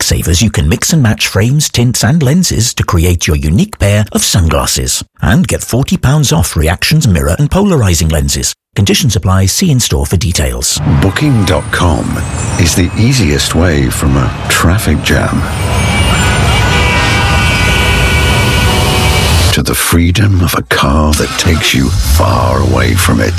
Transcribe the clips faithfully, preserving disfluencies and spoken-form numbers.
Specsavers, you can mix and match frames, tints and lenses to create your unique pair of sunglasses. And get forty pounds off Reactions mirror and polarising lenses. Conditions apply. See in-store for details. Booking dot com is the easiest way from a traffic jam to the freedom of a car that takes you far away from it.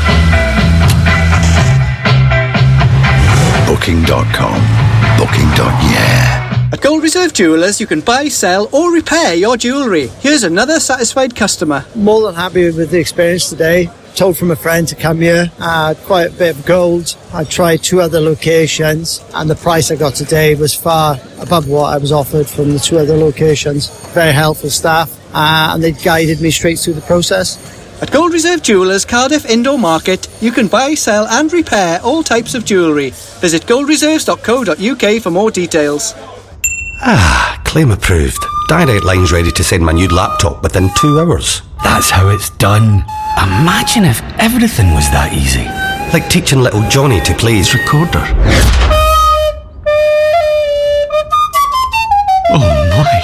Booking dot com. Booking. Yeah. At Gold Reserve Jewellers, you can buy, sell or repair your jewellery. Here's another satisfied customer. More than happy with the experience today. Told from a friend to come here. I had quite a bit of gold. I tried two other locations and the price I got today was far above what I was offered from the two other locations. Very helpful staff uh, and they guided me straight through the process. At Gold Reserve Jewellers, Cardiff Indoor Market, you can buy, sell and repair all types of jewellery. Visit gold reserves dot co dot uk for more details. Ah, claim approved. Direct Line's ready to send my new laptop within two hours. That's how it's done. Imagine if everything was that easy. Like teaching little Johnny to play his recorder. Oh my.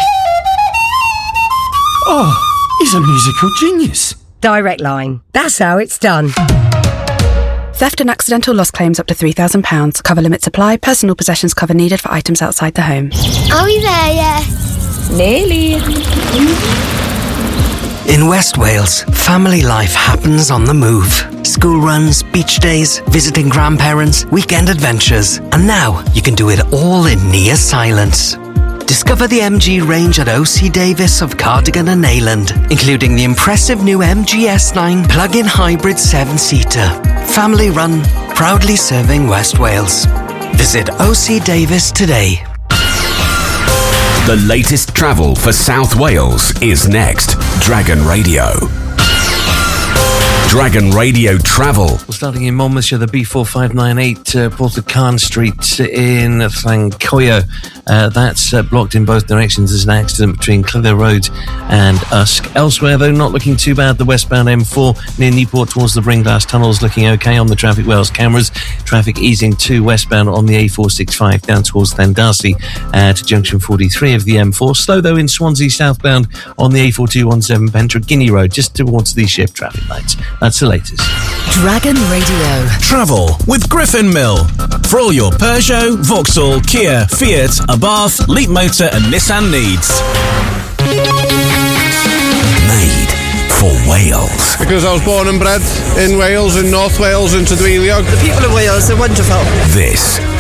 Oh, he's a musical genius. Direct Line. That's how it's done. Theft and accidental loss claims up to three thousand pounds. Cover limits apply. Personal possessions cover needed for items outside the home. Are we there yet? Nearly. In West Wales, family life happens on the move. School runs, beach days, visiting grandparents, weekend adventures. And now you can do it all in near silence. Discover the M G range at O C Davis of Cardigan and Neyland, including the impressive new M G S nine plug-in hybrid seven-seater. Family run, proudly serving West Wales. Visit O C Davis today. The latest travel for South Wales is next. Dragon Radio. Dragon Radio Travel. Well, starting in Monmouthshire, the B four five nine eight, uh, Portacarn Street in Llancoio. Uh, that's uh, blocked in both directions. There's an accident between Clitheroe Road and Usk. Elsewhere, though, not looking too bad. The westbound M four near Newport towards the Bringlass Tunnels looking okay on the Traffic Wales cameras. Traffic easing to westbound on the A four sixty-five down towards Llandarcy uh, to junction forty-three of the M four. Slow, though, in Swansea southbound on the A four two one seven Pentra Guinea Road just towards the ship traffic lights. That's the latest. Dragon Radio. Travel with Griffin Mill. For all your Peugeot, Vauxhall, Kia, Fiat, Abarth, Leapmotor and Nissan needs. Made for Wales. Because I was born and bred in Wales, in North Wales, in Tudwiliog. The people of Wales are wonderful. This